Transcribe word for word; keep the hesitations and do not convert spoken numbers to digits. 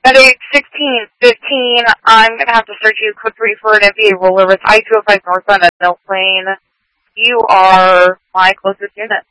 At age sixteen, fifteen, I'm going to have to search you quick three for an M P A rollover. It's I two oh five northbound at Mill Plain. You are my closest unit.